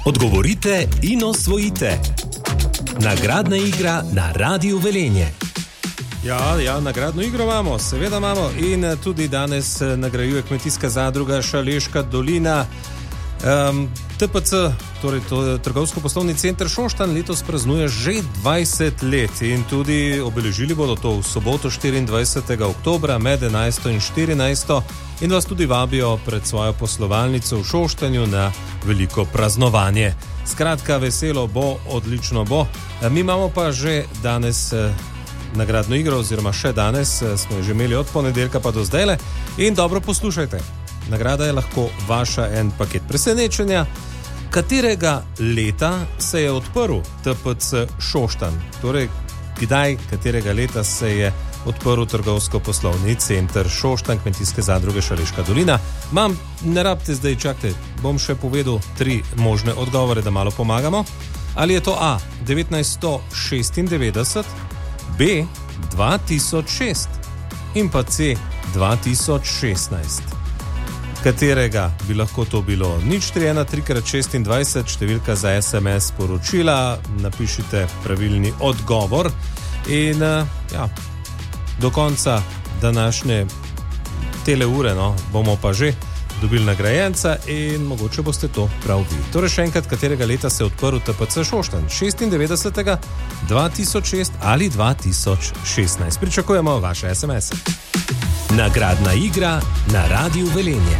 Odgovorite in osvojite. Nagradna igra na Radiu Velenje. Ja, nagradno igro imamo, seveda imamo in tudi danes nagrajuje Kmetijska zadruga Šaleška dolina. TPC, torej Trgovsko-poslovni center Šoštanj, letos praznuje že 20 let in tudi obeležili bodo to v soboto 24. oktobra med 11. in 14. in vas tudi vabijo pred svojo poslovalnico v Šoštanju na veliko praznovanje. Skratka, veselo bo, odlično bo. Mi imamo pa že danes nagradno igro, oziroma še danes, smo jo že imeli od ponedeljka pa do zdajle in dobro poslušajte. Nagrada je lahko vaša en paket presenečenja. Katerega leta se je odprl TPC Šoštanj? Torej, kdaj, katerega leta se je odprl Trgovsko-poslovni center Šoštanj Kmetijske zadruge Šaleška dolina? Ne rabite zdaj, čakajte, bom še povedal 3 možne odgovore, da malo pomagamo. Ali je to A, 1996, B, 2006 in pa C, 2016. Katerega bi lahko to bilo? 041-3x26, številka za SMS sporočila, napišite pravilni odgovor in do konca današnje tele ure bomo pa že dobili nagrajenca in mogoče boste to prav vi. Torej še enkrat, katerega leta se je odprl TPC Šoštanj? 96., 2006 ali 2016? Pričakujemo vaše SMS. Nagradna igra na Radiu Velenje.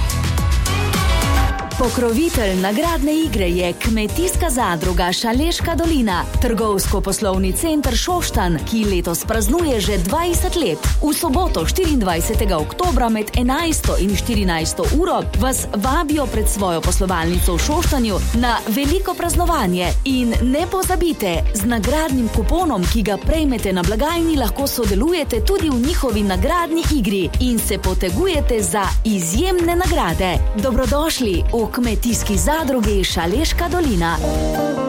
Pokrovitelj nagradne igre je Kmetijska zadruga Šaleška dolina, Trgovsko-poslovni center Šoštanj, ki letos praznuje že 20 let. V soboto 24. oktobra med 11. in 14. uro vas vabijo pred svojo poslovalnico v Šoštanju na veliko praznovanje. In ne pozabite, z nagradnim kuponom, ki ga prejmete na blagajni, lahko sodelujete tudi v njihovi nagradni igri in se potegujete za izjemne nagrade. Dobrodošli v Kmetijski zadrugi Šaleška dolina.